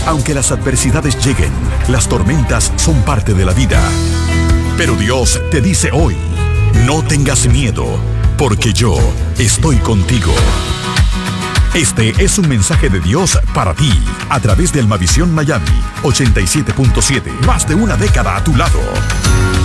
Aunque las adversidades lleguen, las tormentas son parte de la vida. Pero Dios te dice hoy, no tengas miedo, porque yo estoy contigo. Este es un mensaje de Dios para ti, a través de Almavisión Miami 87.7, más de una década a tu lado.